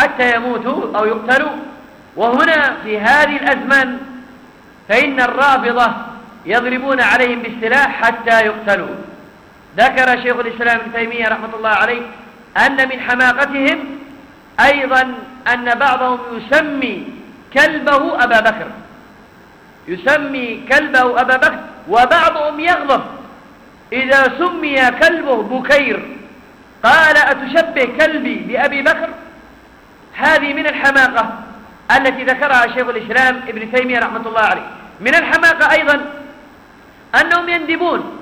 حتى يموتوا أو يقتلوا. وهنا في هذه الأزمان فإن الرافضة يضربون عليهم بالسلاح حتى يقتلوا. ذكر شيخ الإسلام ابن تيمية رحمة الله عليه أن من حماقتهم أيضا أن بعضهم يسمي كلبه أبا بكر، يسمي كلبه أبا بكر، وبعضهم يغضب إذا سمي كلبه بكير، قال أتشبه كلبي بأبي بكر؟ هذه من الحماقة التي ذكرها شيخ الإسلام ابن تيمية رحمة الله عليه. من الحماقة أيضا أنهم يندبون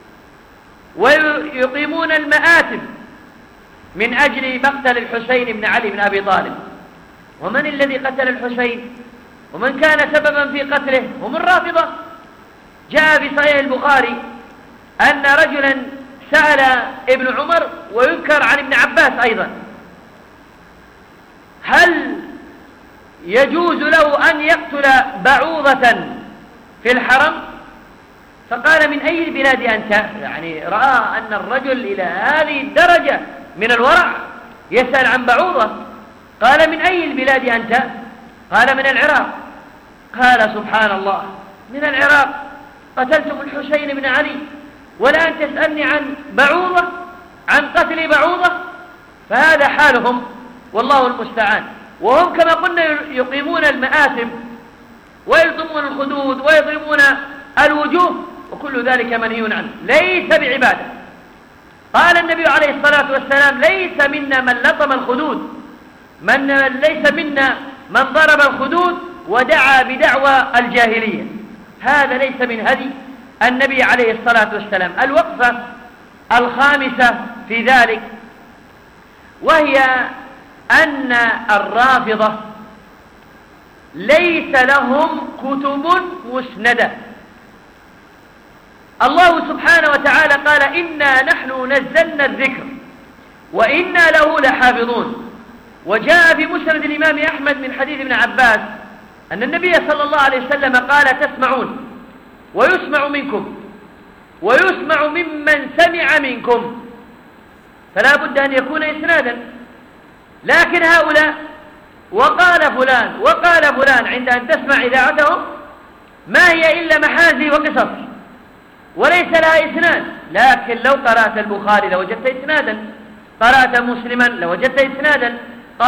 ويقيمون المآتم من أجل مقتل الحسين بن علي بن أبي طالب. ومن الذي قتل الحسين ومن كان سببا في قتله؟ هم الرافضة. جاء في صحيح البخاري أن رجلا سأل ابن عمر، ويذكر عن ابن عباس أيضا، هل يجوز له أن يقتل بعوضة في الحرم؟ فقال من أي البلاد أنت؟ يعني رأى أن الرجل إلى هذه الدرجة من الورع يسأل عن بعوضة. قال من أي البلاد أنت؟ قال من العراق. قال سبحان الله، من العراق قتلتم الحسين بن علي والآن تسألني عن بعوضة، عن قتل بعوضة؟ فهذا حالهم والله المستعان. وهم كما قلنا يقيمون المآثم ويلطمون الخدود ويضربون الوجوه، وكل ذلك منهي عنه، ليس بعبادة. قال النبي عليه الصلاة والسلام ليس منا من لطم الخدود، ليس منا من ضرب الخدود ودعا بدعوى الجاهلية. هذا ليس من هدي النبي عليه الصلاة والسلام. الوقفة الخامسة في ذلك وهي أن الرافضة ليس لهم كتب مسندة. الله سبحانه وتعالى قال إنا نحن نزلنا الذكر وإنا له لحافظون. وجاء في مسند الإمام أحمد من حديث ابن عباس أن النبي صلى الله عليه وسلم قال تسمعون ويسمع منكم ويسمع ممن سمع منكم، فلا بد أن يكون إسنادا. لكن هؤلاء وقال فلان وقال فلان عند أن تسمع إذاعتهم ما هي إلا محازي وقصص وليس لها إسناد. لكن لو قرأت البخاري لوجدت إسنادا، قرأت مسلما لوجدت إسنادا،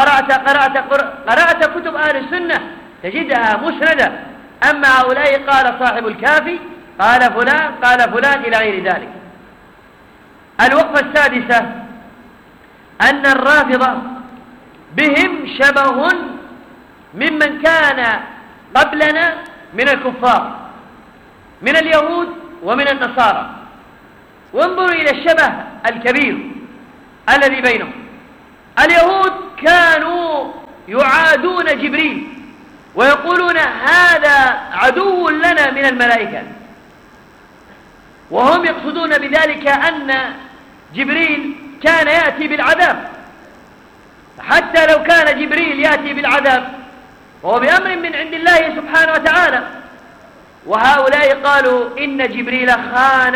قرأت كتب أهل السنة تجدها مسندة. أما هؤلاء قال صاحب الكافي قال فلان إلى غير ذلك. الوقفة السادسة أن الرافضة بهم شبه ممن كان قبلنا من الكفار من اليهود ومن النصارى. وانظروا إلى الشبه الكبير الذي بينهم. اليهود كانوا يعادون جبريل ويقولون هذا عدو لنا من الملائكة، وهم يقصدون بذلك أن جبريل كان يأتي بالعذاب. حتى لو كان جبريل يأتي بالعذاب وهو بأمر من عند الله سبحانه وتعالى. وهؤلاء قالوا إن جبريل خان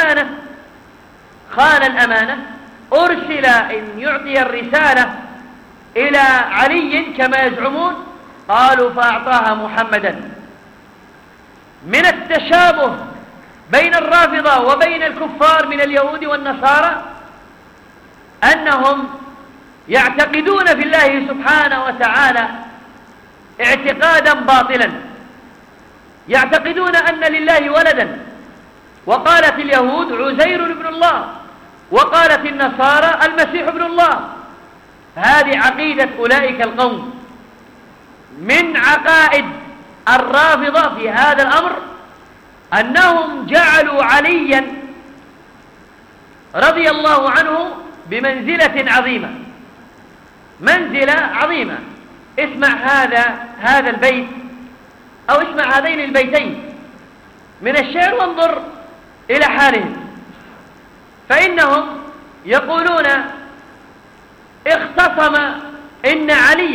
الأمانة، أرسل إن يعطي الرسالة إلى علي كما يزعمون، قالوا فأعطاها محمدا. من التشابه بين الرافضة وبين الكفار من اليهود والنصارى أنهم يعتقدون في الله سبحانه وتعالى اعتقادا باطلا، يعتقدون أن لله ولدا، وقالت اليهود عزير ابن الله، وقالت النصارى المسيح ابن الله. هذه عقيدة أولئك القوم. من عقائد الرافضة في هذا الأمر أنهم جعلوا عليا رضي الله عنه بمنزلة عظيمة، منزلة عظيمة. اسمع هذا البيت أو اسمع هذين البيتين من الشعر وانظر إلى حالهم. فإنهم يقولون اختصم إن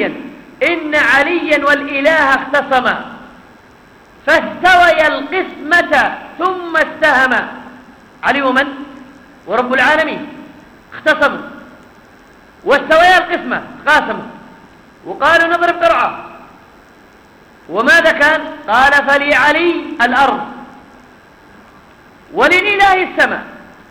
عليا والإله اختصما فاستوي القسمة ثم استهما. علي ومن؟ ورب العالمين اختصموا واستويا القسمة قاسموا، وقالوا نضرب قرعة، وماذا كان؟ قال فلعلي الأرض وللإله السماء.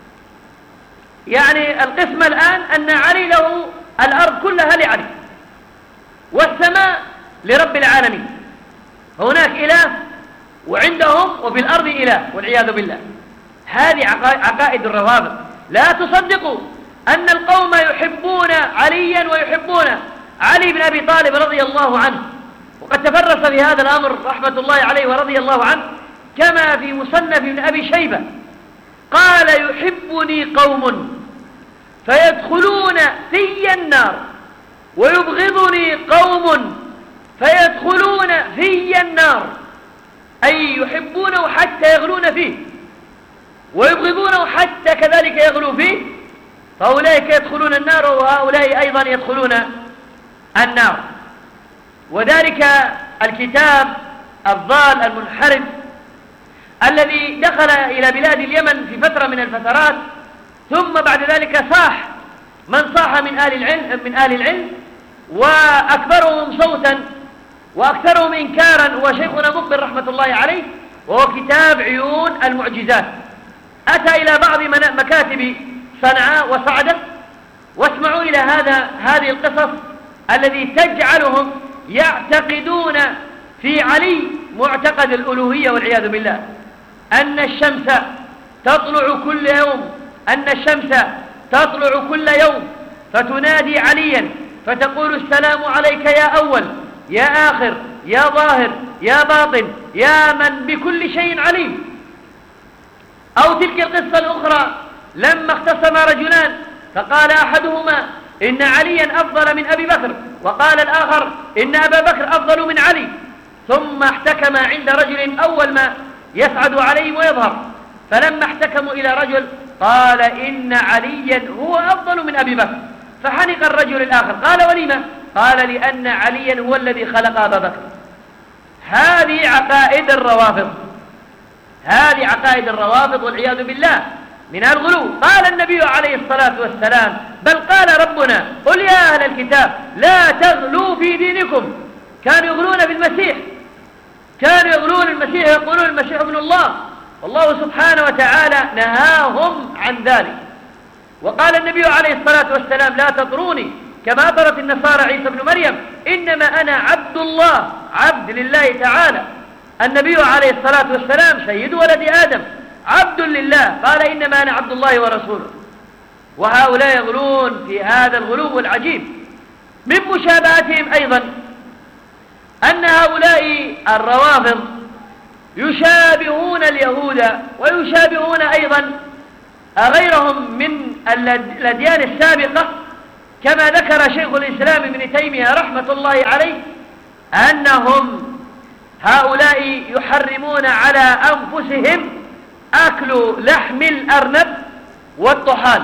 يعني القسمة الآن أن علي له الأرض كلها لعلي والسماء لرب العالمين. هناك إله وعندهم وفي الأرض إله والعياذ بالله. هذه عقائد الروافض. لا تصدقوا أن القوم يحبون عليا ويحبون علي بن أبي طالب رضي الله عنه، وقد تفرس في هذا الأمر رحمة الله عليه ورضي الله عنه كما في مصنف ابن أبي شيبة. قال يحبني قوم فيدخلون في النار ويبغضني قوم فيدخلون في النار، أي يحبونه حتى يغلون فيه ويبغضونه حتى كذلك يغلو فيه، فأولئك يدخلون النار وهؤلاء أيضا يدخلون النار. وذلك الكتاب الضال المنحرف الذي دخل إلى بلاد اليمن في فترة من الفترات، ثم بعد ذلك صاح من صاح من أهل العلم وأكبرهم صوتا وأكثرهم إنكارا هو شيخنا مقبل رحمة الله عليه، وهو كتاب عيون المعجزات. أتى إلى بعض مكاتب صنعاء وصعدة واسمعوا إلى هذه القصص الذي تجعلهم يعتقدون في علي معتقد الألوهية والعياذ بالله، أن الشمس تطلع كل يوم فتنادي عليا فتقول السلام عليك يا أول يا آخر يا ظاهر يا باطن يا من بكل شيء عليم. أو تلك القصة الأخرى لما اختصم رجلان فقال أحدهما إن عليا أفضل من أبي بكر، وقال الآخر إن أبا بكر أفضل من علي، ثم احتكم عند رجل أول ما يسعد عليهم ويظهر، فلما احتكموا إلى رجل قال إن عليا هو أفضل من أبي بكر، فحنق الرجل الآخر قال ولما؟ قال لأن عليا هو الذي خلق أبا بكر. هذه عقائد الروافض والعياذ بالله من الغلو. قال النبي عليه الصلاة والسلام بل قال ربنا قل يا أهل الكتاب لا تغلوا في دينكم. كانوا يغلون بالمسيح، كانوا يغلون المسيح يقولون المسيح ابن الله، والله سبحانه وتعالى نهاهم عن ذلك. وقال النبي عليه الصلاة والسلام لا تطروني كما طرت النصارى عيسى ابن مريم، إنما أنا عبد الله، عبد لله تعالى. النبي عليه الصلاة والسلام سيد ولد آدم عبد لله، قال إنما أنا عبد الله ورسوله. وهؤلاء يغلون في هذا الغلو العجيب. من مشابهتهم أيضا أن هؤلاء الروافض يشابهون اليهود ويشابهون أيضا غيرهم من الأديان السابقة، كما ذكر شيخ الإسلام ابن تيمية رحمة الله عليه أنهم هؤلاء يحرمون على أنفسهم أكل لحم الأرنب والطحال.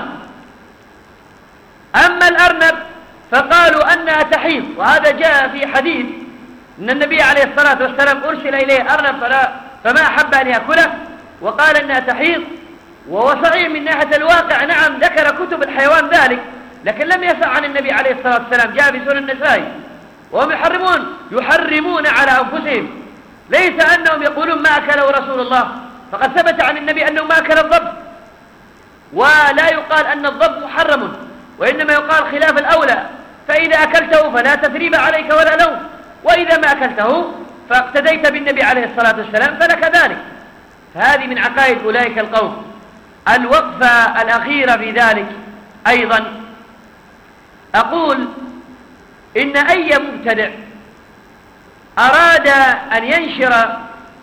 أما الأرنب فقالوا أنها تحيض، وهذا جاء في حديث أن النبي عليه الصلاة والسلام أرسل إليه أرنب فما أحب أن يأكله وقال أنها تحيض. وهو صحيح من ناحية الواقع، نعم ذكر كتب الحيوان ذلك، لكن لم يسع عن النبي عليه الصلاة والسلام، جاء في سنن النسائي. وهم يحرمون على أنفسهم، ليس أنهم يقولون ما أكله رسول الله، فقد ثبت عن النبي أنه ما أكل الضب، ولا يقال أن الضب محرم، وإنما يقال خلاف الأولى، فإذا أكلته فلا تثريب عليك ولا لوم، وإذا ما أكلته فاقتديت بالنبي عليه الصلاة والسلام فلك ذلك. فهذه من عقائد أولئك القوم. الوقفة الأخيرة في ذلك أيضا أقول إن أي مبتدع أراد أن ينشر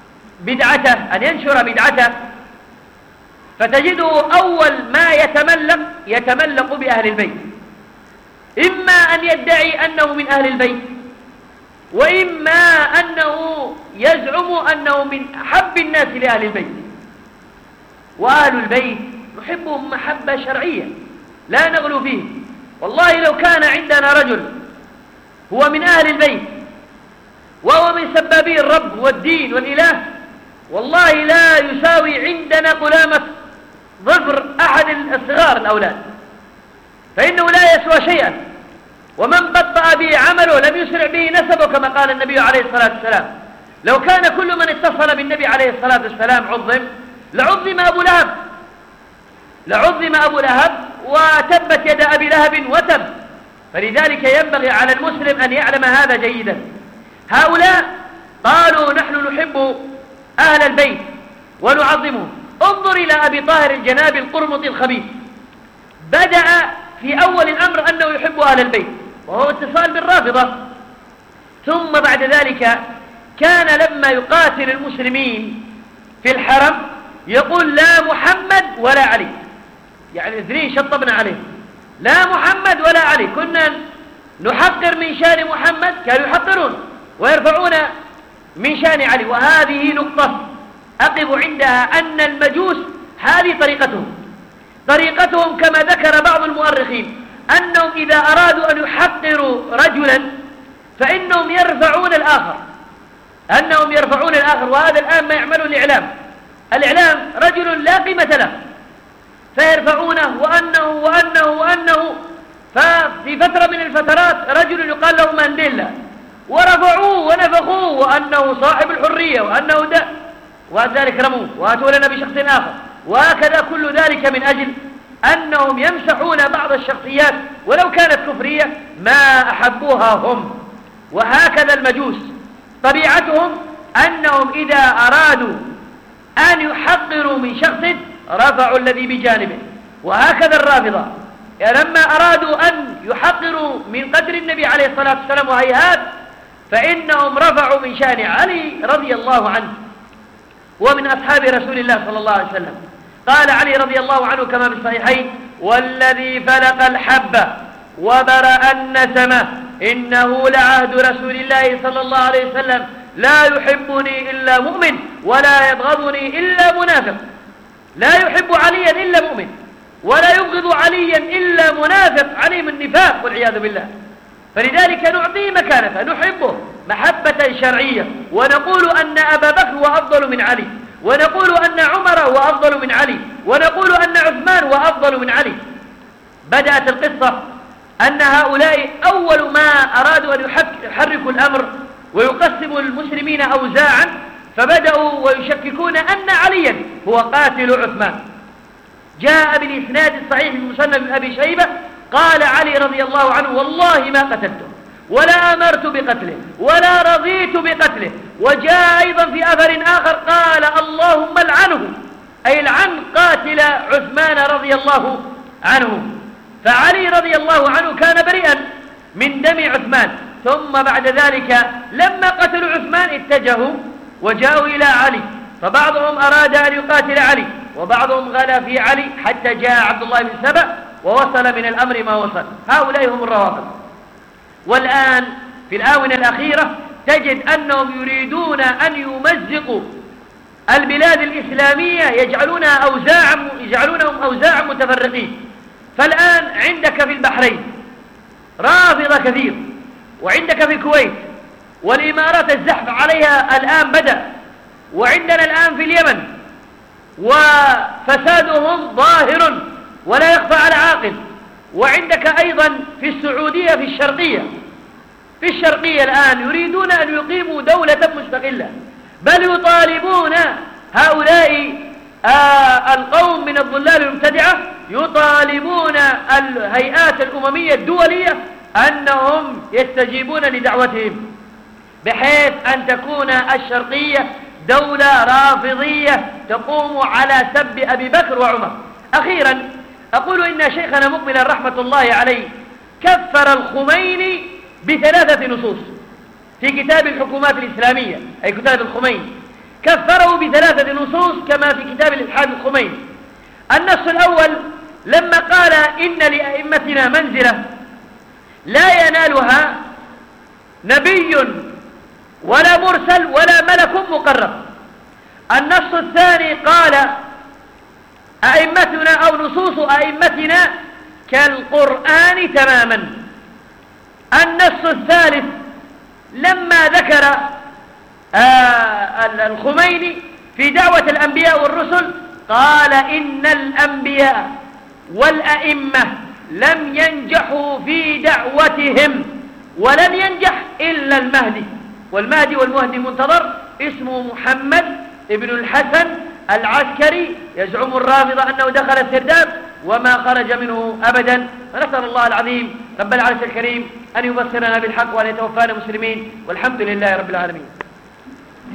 بدعته فتجده أول ما يتملق بأهل البيت، إما أن يدعي أنه من أهل البيت، وإما أنه يزعم أنه من أحب الناس لأهل البيت. وأهل البيت نحبهم محبة شرعية لا نغلو فيه. والله لو كان عندنا رجل هو من أهل البيت وهو من سبابي الرب والدين والإله، والله لا يساوي عندنا قلامة ظفر أحد الصغار الأولاد، فإنه لا يسوى شيئا. ومن بطأ به عمله لم يسرع به نسبه كما قال النبي عليه الصلاة والسلام. لو كان كل من اتصل بالنبي عليه الصلاة والسلام لعظم أبو لهب وتبت يد أبي لهب وتب. فلذلك ينبغي على المسلم أن يعلم هذا جيدا. هؤلاء قالوا نحن نحب أهل البيت ونعظمهم. انظر إلى أبي طاهر الجنابي القرمطي الخبيث، بدأ في أول الأمر أنه يحب أهل البيت وهو اتصال بالرافضة، ثم بعد ذلك كان لما يقاتل المسلمين في الحرم يقول لا محمد ولا علي، يعني الاثنين شطبنا عليه، لا محمد ولا علي. كنا نحقر من شان محمد، كانوا يحقرون ويرفعون من شان علي. وهذه نقطة أقف عندها، أن المجوس هذه طريقتهم كما ذكر بعض المؤرخين أنهم إذا أرادوا أن يحقروا رجلا فإنهم يرفعون الآخر، وهذا الآن ما يعمله الإعلام رجل لا قيمة له فيرفعونه وأنه ففي فترة من الفترات رجل يقال له مانديلا ورفعوه ونفخوه وأنه صاحب الحرية وأنه ده، وذلك رموه وأتوا لنا بشخص آخر. وهكذا كل ذلك من أجل أنهم يمسحون بعض الشخصيات ولو كانت كفرية ما أحبوها هم. وهكذا المجوس طبيعتهم أنهم إذا أرادوا أن يحقروا من شخص رفعوا الذي بجانبه. وهكذا الرافضة لما أرادوا أن يحقروا من قدر النبي عليه الصلاة والسلام وهيهات فإنهم رفعوا من شان علي رضي الله عنه ومن أصحاب رسول الله صلى الله عليه وسلم. قال علي رضي الله عنه كما في الصحيحين: والذي فلق الحبة وبرأ النسمة إنه لعهد رسول الله صلى الله عليه وسلم لا يحبني إلا مؤمن ولا يبغضني إلا منافق. لا يحب عليا إلا مؤمن ولا يبغض عليا إلا منافق عليه من نفاق والعياذ بالله. فلذلك نعطيه مكانته، نحبه محبة شرعية، ونقول أن أبا بكر هو أفضل من علي، ونقول أن عمر هو أفضل من علي، ونقول أن عثمان هو أفضل من علي. بدأت القصة أن هؤلاء أول ما أرادوا أن يحركوا الأمر ويقسموا المسلمين أوزاعا فبدأوا ويشككون أن عليا هو قاتل عثمان. جاء بالإسناد الصحيح من مسند بن أبي شيبة قال علي رضي الله عنه: والله ما قتلته ولا أمرت بقتله ولا رضيت بقتله. وجاء أيضا في أثر آخر قال: اللهم العنه، أي العن قاتل عثمان رضي الله عنه. فعلي رضي الله عنه كان بريئا من دم عثمان. ثم بعد ذلك لما قتلوا عثمان اتجهوا وجاءوا إلى علي، فبعضهم أراد أن يقاتل علي وبعضهم غلا في علي حتى جاء عبد الله بن سبأ ووصل من الأمر ما وصل. هؤلاء هم الروافض. والآن في الآونة الأخيرة تجد أنهم يريدون أن يمزقوا البلاد الإسلامية يجعلونهم أوزاعا متفرقين. فالآن عندك في البحرين رافضة كثير، وعندك في الكويت والإمارات الزحف عليها الآن بدأ، وعندنا الآن في اليمن وفسادهم ظاهر ولا يخفى على عاقل، وعندك أيضا في السعودية في الشرقية الآن يريدون أن يقيموا دولة مستقلة، بل يطالبون هؤلاء القوم من الضلال المبتدعة يطالبون الهيئات الأممية الدولية أنهم يستجيبون لدعوتهم، بحيث أن تكون الشرقية دولة رافضية تقوم على سب أبي بكر وعمر. أخيرا أقول إن شيخنا مقبلا رحمة الله عليه كفر الخميني ب3 نصوص في كتاب الحكومات الإسلامية، أي كتاب الخميني، كفره ب3 نصوص كما في كتاب الإلحاد الخميني. النص الأول لما قال إن لأئمتنا منزلة لا ينالها نبي ولا مرسل ولا ملك مقرب. النص الثاني قال أئمتنا أو نصوص أئمتنا كالقرآن تماما. النص الثالث لما ذكر الخميني في دعوة الأنبياء والرسل قال إن الأنبياء والأئمة لم ينجحوا في دعوتهم، ولن ينجح إلا المهدي. والمهدي والمهدي منتظر، اسمه محمد ابن الحسن العسكري. يزعم الرافضة أنه دخل السرداب وما خرج منه أبدا. فنسأل الله العظيم رب العرش الكريم أن يبصرنا بالحق وأن يتوفانا مسلمين، والحمد لله رب العالمين.